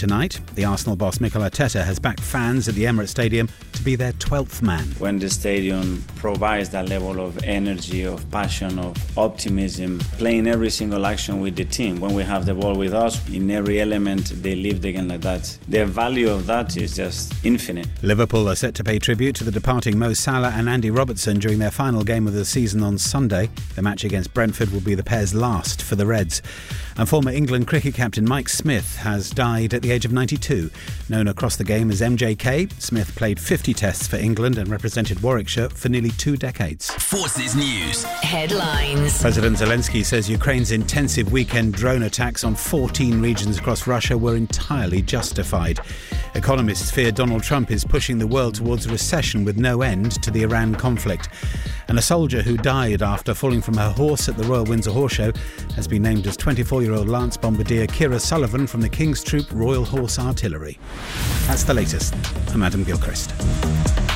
tonight. The Arsenal boss Mikel Arteta has backed fans at the Emirates Stadium to be their 12th man. When the stadium provides that level of energy, of passion, of optimism, playing every single action with the team, when we have the ball with us, in every element they live the game like that. The value of that is just infinite. Liverpool are set to pay tribute to the departing Mo Salah and Andy Robertson during their final game of the season on Sunday. The match against Brentford will be the pair's last for the Reds. And former England cricket captain Mike Smith has died at the age of 92. Known across the game as MJK, Smith played 50 tests for England and represented Warwickshire for nearly 2 decades. Forces News Headlines. President Zelensky says Ukraine's intensive weekend drone attacks on 14 regions across Russia were entirely justified. Economists fear Donald Trump is pushing the world towards a recession with no end to the Iran conflict. And a soldier who died after falling from her horse at the Royal Windsor Horse Show has been named as 24-year-old Lance Bombardier Kira Sullivan from the King's Troop Royal Horse Artillery. That's the latest. I'm Adam Gilchrist.